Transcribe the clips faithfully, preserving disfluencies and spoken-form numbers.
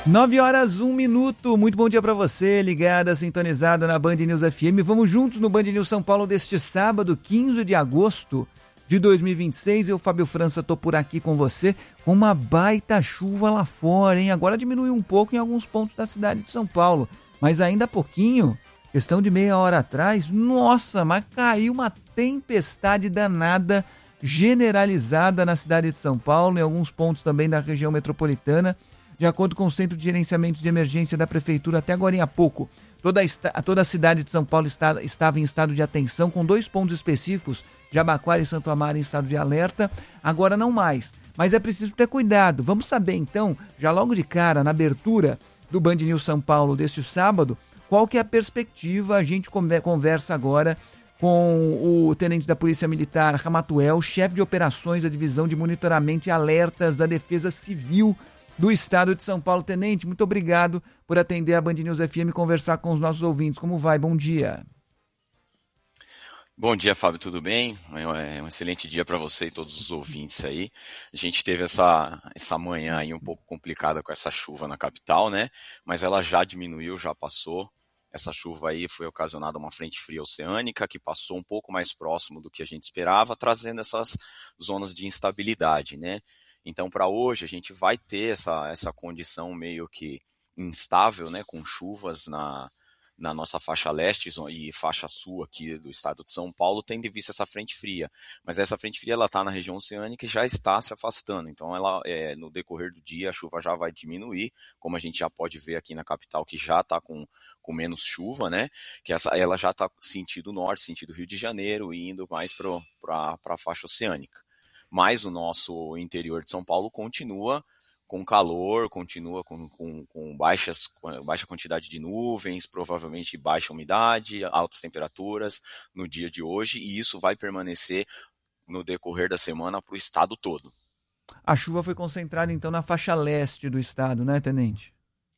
nove horas, um minuto. Muito bom dia para você, ligada, sintonizada na Band News F M. Vamos juntos no Band News São Paulo deste sábado, quinze de agosto de dois mil e vinte e seis. Eu, Fábio França, tô por aqui com você com uma baita chuva lá fora, hein? Agora diminuiu um pouco em alguns pontos da cidade de São Paulo, mas ainda há pouquinho, questão de meia hora atrás, nossa, mas caiu uma tempestade danada, generalizada na cidade de São Paulo, em alguns pontos também da região metropolitana. De acordo com o Centro de Gerenciamento de Emergência da Prefeitura, até agora há pouco, toda a, toda a cidade de São Paulo está, estava em estado de atenção, com dois pontos específicos, Jabaquara e Santo Amaro em estado de alerta, agora não mais. Mas é preciso ter cuidado. Vamos saber então, já logo de cara, na abertura do Band News São Paulo deste sábado, qual que é a perspectiva. A gente conversa agora com o tenente da Polícia Militar, Ramatuel, chefe de operações da Divisão de Monitoramento e Alertas da Defesa Civil do Estado de São Paulo. Tenente, muito obrigado por atender a Band News F M e conversar com os nossos ouvintes. Como vai? Bom dia. Bom dia, Fábio, tudo bem? É um excelente dia para você e todos os ouvintes aí. A gente teve essa, essa manhã aí um pouco complicada com essa chuva na capital, né? Mas ela já diminuiu, já passou. Essa chuva aí foi ocasionada uma frente fria oceânica que passou um pouco mais próximo do que a gente esperava, trazendo essas zonas de instabilidade, né? Então, para hoje, a gente vai ter essa, essa condição meio que instável, né, com chuvas na, na nossa faixa leste e faixa sul aqui do estado de São Paulo, tendo em vista essa frente fria. Mas essa frente fria está na região oceânica e já está se afastando. Então, ela, é, no decorrer do dia, a chuva já vai diminuir, como a gente já pode ver aqui na capital, que já está com, com menos chuva, né? Que essa, ela já está sentido norte, sentido Rio de Janeiro, e indo mais para a faixa oceânica. Mas o nosso interior de São Paulo continua com calor, continua com, com, com baixas, baixa quantidade de nuvens, provavelmente baixa umidade, altas temperaturas no dia de hoje, e isso vai permanecer no decorrer da semana para o estado todo. A chuva foi concentrada então na faixa leste do estado, né, tenente?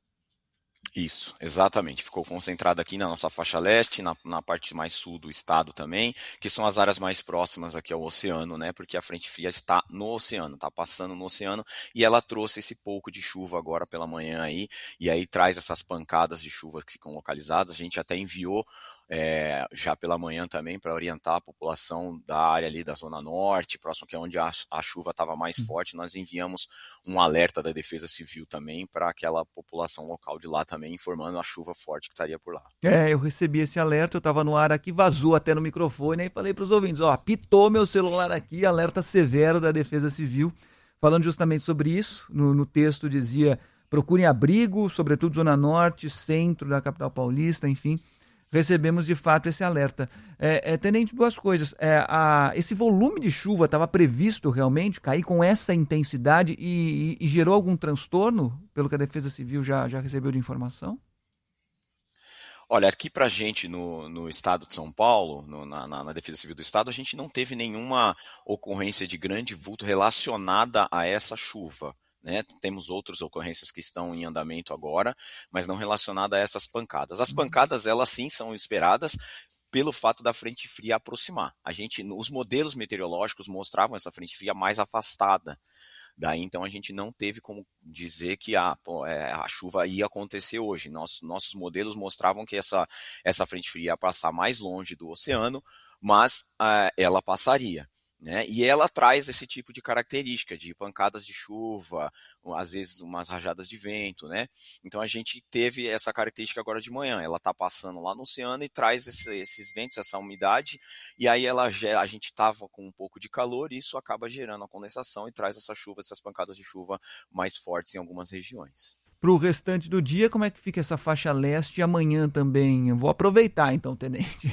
Isso, exatamente. Ficou concentrado aqui na nossa faixa leste, na, na parte mais sul do estado também, que são as áreas mais próximas aqui ao oceano, né? Porque a frente fria está no oceano, está passando no oceano, e ela trouxe esse pouco de chuva agora pela manhã aí, e aí traz essas pancadas de chuva que ficam localizadas. A gente até enviou É, já pela manhã também para orientar a população da área ali da Zona Norte, próximo que é onde a, a chuva estava mais forte. Nós enviamos um alerta da Defesa Civil também para aquela população local de lá também, informando a chuva forte que estaria por lá. É, eu recebi esse alerta, eu estava no ar aqui, vazou até no microfone, aí falei para os ouvintes, ó, pitou meu celular aqui, alerta severo da Defesa Civil, falando justamente sobre isso. No, no texto dizia, procurem abrigo, sobretudo Zona Norte, centro da capital paulista, enfim. Recebemos de fato esse alerta. É, é, tenente, duas coisas. É, a, esse volume de chuva estava previsto realmente cair com essa intensidade e, e, e gerou algum transtorno, pelo que a Defesa Civil já, já recebeu de informação? Olha, aqui pra gente no, no estado de São Paulo, no, na, na Defesa Civil do Estado, a gente não teve nenhuma ocorrência de grande vulto relacionada a essa chuva. Né? Temos outras ocorrências que estão em andamento agora, mas não relacionada a essas pancadas. As pancadas, elas sim são esperadas pelo fato da frente fria aproximar. A gente, os modelos meteorológicos mostravam essa frente fria mais afastada. Daí, então, a gente não teve como dizer que a, a chuva ia acontecer hoje. Nosso, nossos modelos mostravam que essa, essa frente fria ia passar mais longe do oceano, mas uh, ela passaria. Né? E ela traz esse tipo de característica de pancadas de chuva, às vezes umas rajadas de vento, né? Então a gente teve essa característica agora de manhã. Ela está passando lá no oceano e traz esse, esses ventos, essa umidade, e aí ela, a gente estava com um pouco de calor e isso acaba gerando a condensação e traz essa chuva, essas pancadas de chuva mais fortes em algumas regiões. Para o restante do dia, como é que fica essa faixa leste e amanhã também? Eu vou aproveitar então, tenente.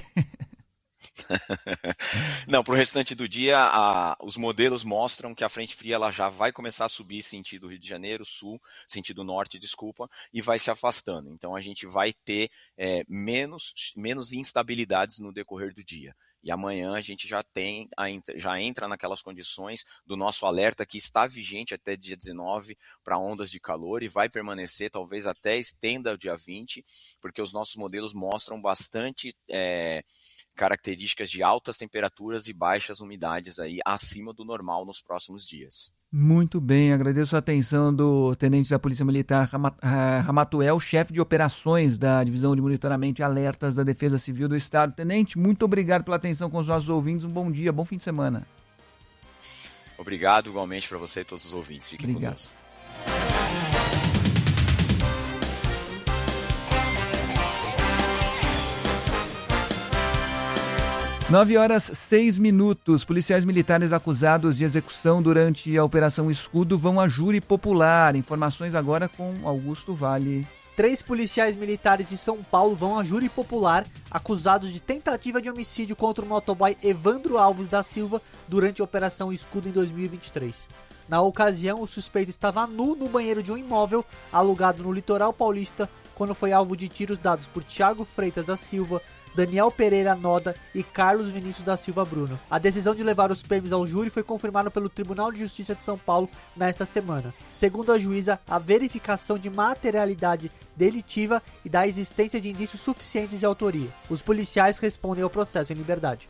Não, para o restante do dia, a, os modelos mostram que a frente fria ela já vai começar a subir sentido Rio de Janeiro, sul, sentido norte, desculpa, e vai se afastando. Então a gente vai ter é, menos, menos instabilidades no decorrer do dia. E amanhã a gente já tem, a, já entra naquelas condições do nosso alerta que está vigente até dia dezenove para ondas de calor e vai permanecer, talvez até estenda o dia vinte, porque os nossos modelos mostram bastante... É, características de altas temperaturas e baixas umidades aí acima do normal nos próximos dias. Muito bem, agradeço a atenção do tenente da Polícia Militar Ramatuel, chefe de operações da Divisão de Monitoramento e Alertas da Defesa Civil do Estado. Tenente, muito obrigado pela atenção com os nossos ouvintes, um bom dia, bom fim de semana. Obrigado igualmente para você e todos os ouvintes. Fiquem obrigado. com Deus. nove horas seis minutos. Policiais militares acusados de execução durante a Operação Escudo vão a júri popular. Informações agora com Augusto Vale. Três policiais militares de São Paulo vão a júri popular acusados de tentativa de homicídio contra o motoboy Evandro Alves da Silva durante a Operação Escudo em dois mil e vinte e três. Na ocasião, o suspeito estava nu no banheiro de um imóvel alugado no litoral paulista quando foi alvo de tiros dados por Thiago Freitas da Silva, Daniel Pereira Noda e Carlos Vinícius da Silva Bruno. A decisão de levar os P Ms ao júri foi confirmada pelo Tribunal de Justiça de São Paulo nesta semana. Segundo a juíza, a verificação de materialidade delitiva e da existência de indícios suficientes de autoria. Os policiais respondem ao processo em liberdade.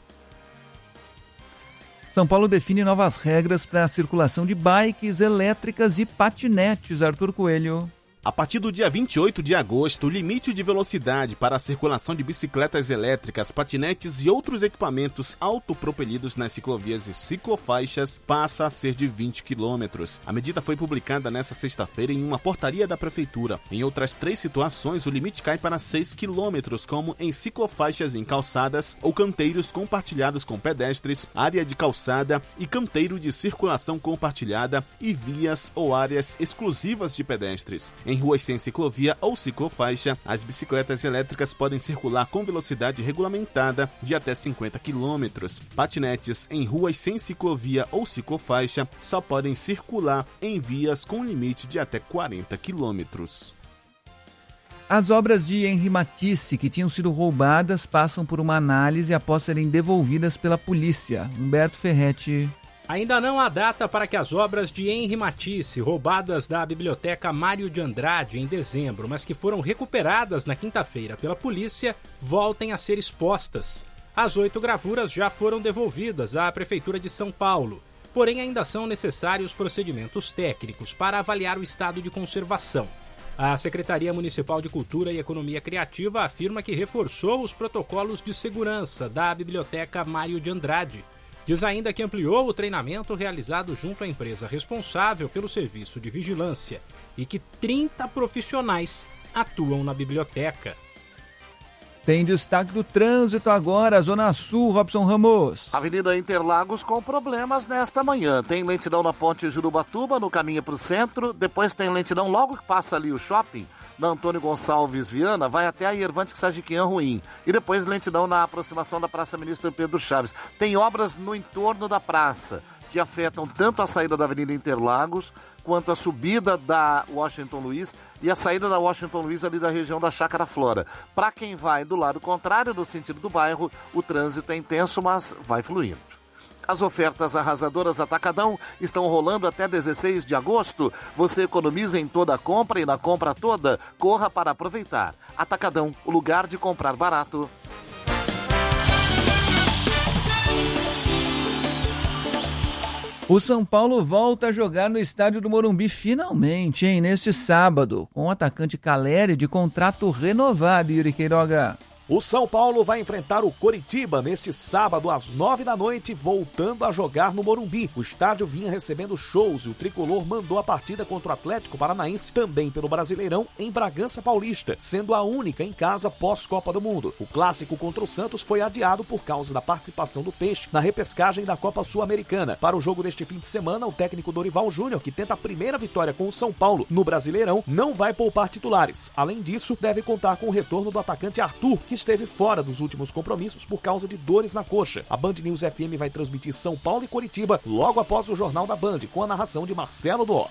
São Paulo define novas regras para a circulação de bikes elétricas e patinetes. Arthur Coelho. A partir do dia vinte e oito de agosto, o limite de velocidade para a circulação de bicicletas elétricas, patinetes e outros equipamentos autopropelidos nas ciclovias e ciclofaixas passa a ser de vinte quilômetros. A medida foi publicada nesta sexta-feira em uma portaria da Prefeitura. Em outras três situações, o limite cai para seis quilômetros, como em ciclofaixas em calçadas ou canteiros compartilhados com pedestres, área de calçada e canteiro de circulação compartilhada e vias ou áreas exclusivas de pedestres. Em Em ruas sem ciclovia ou ciclofaixa, as bicicletas elétricas podem circular com velocidade regulamentada de até cinquenta quilômetros. Patinetes em ruas sem ciclovia ou ciclofaixa só podem circular em vias com limite de até quarenta quilômetros. As obras de Henri Matisse que tinham sido roubadas passam por uma análise após serem devolvidas pela polícia. Humberto Ferretti. Ainda não há data para que as obras de Henri Matisse, roubadas da Biblioteca Mário de Andrade em dezembro, mas que foram recuperadas na quinta-feira pela polícia, voltem a ser expostas. As oito gravuras já foram devolvidas à Prefeitura de São Paulo, porém ainda são necessários procedimentos técnicos para avaliar o estado de conservação. A Secretaria Municipal de Cultura e Economia Criativa afirma que reforçou os protocolos de segurança da Biblioteca Mário de Andrade. Diz ainda que ampliou o treinamento realizado junto à empresa responsável pelo serviço de vigilância e que trinta profissionais atuam na biblioteca. Tem destaque do trânsito agora, Zona Sul, Robson Ramos. Avenida Interlagos com problemas nesta manhã. Tem lentidão na Ponte Jurubatuba, no caminho para o centro. Depois tem lentidão logo que passa ali o shopping, na Antônio Gonçalves Viana, vai até a Irvante Sajiquian Ruim. E depois lentidão na aproximação da Praça Ministro Pedro Chaves. Tem obras no entorno da praça, que afetam tanto a saída da Avenida Interlagos, quanto a subida da Washington Luiz e a saída da Washington Luiz ali da região da Chácara Flora. Para quem vai do lado contrário, no sentido do bairro, o trânsito é intenso, mas vai fluindo. As ofertas arrasadoras Atacadão estão rolando até dezesseis de agosto. Você economiza em toda a compra e na compra toda, corra para aproveitar. Atacadão, o lugar de comprar barato. O São Paulo volta a jogar no estádio do Morumbi finalmente, hein? Neste sábado, com o atacante Caleri de contrato renovado, Yuri Queiroga. O São Paulo vai enfrentar o Coritiba neste sábado às nove da noite, voltando a jogar no Morumbi. O estádio vinha recebendo shows e o tricolor mandou a partida contra o Atlético Paranaense, também pelo Brasileirão, em Bragança Paulista, sendo a única em casa pós-Copa do Mundo. O clássico contra o Santos foi adiado por causa da participação do Peixe na repescagem da Copa Sul-Americana. Para o jogo deste fim de semana, o técnico Dorival Júnior, que tenta a primeira vitória com o São Paulo no Brasileirão, não vai poupar titulares. Além disso, deve contar com o retorno do atacante Arthur, que esteve fora dos últimos compromissos por causa de dores na coxa. A Band News F M vai transmitir São Paulo e Coritiba logo após o Jornal da Band, com a narração de Marcelo Dó.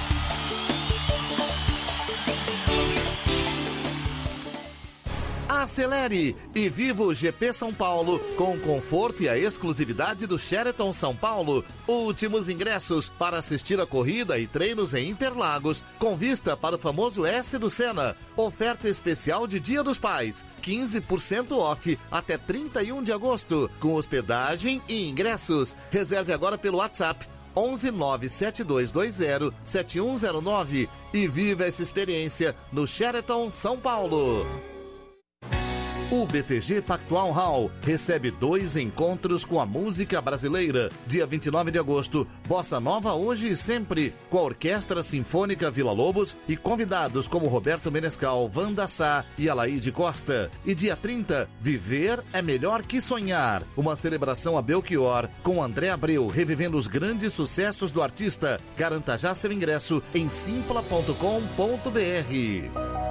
A Acelere e viva o G P São Paulo com o conforto e a exclusividade do Sheraton São Paulo. Últimos ingressos para assistir a corrida e treinos em Interlagos, com vista para o famoso S do Senna. Oferta especial de Dia dos Pais, quinze por cento off até trinta e um de agosto, com hospedagem e ingressos. Reserve agora pelo WhatsApp onze nove sete dois dois zero sete um zero nove e viva essa experiência no Sheraton São Paulo. O B T G Pactual Hall recebe dois encontros com a música brasileira. Dia vinte e nove de agosto, Bossa Nova Hoje e Sempre, com a Orquestra Sinfônica Vila Lobos e convidados como Roberto Menescal, Wanda Sá e Alaide Costa. E dia trinta, Viver é Melhor que Sonhar, uma celebração a Belchior, com André Abreu revivendo os grandes sucessos do artista. Garanta já seu ingresso em simpla ponto com ponto br.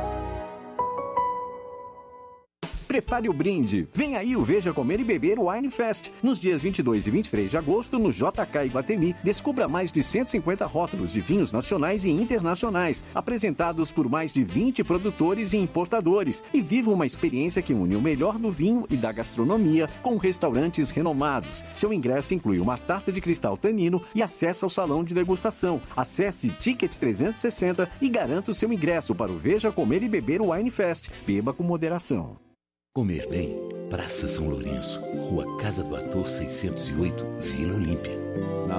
Prepare o brinde. Vem aí o Veja Comer e Beber Wine Fest. Nos dias vinte e dois e vinte e três de agosto, no J K Iguatemi, descubra mais de cento e cinquenta rótulos de vinhos nacionais e internacionais, apresentados por mais de vinte produtores e importadores. E viva uma experiência que une o melhor do vinho e da gastronomia com restaurantes renomados. Seu ingresso inclui uma taça de cristal tanino e acesso ao salão de degustação. Acesse Ticket trezentos e sessenta e garanta o seu ingresso para o Veja Comer e Beber Wine Fest. Beba com moderação. Comer bem, Praça São Lourenço, Rua Casa do Ator seiscentos e oito, Vila Olímpia.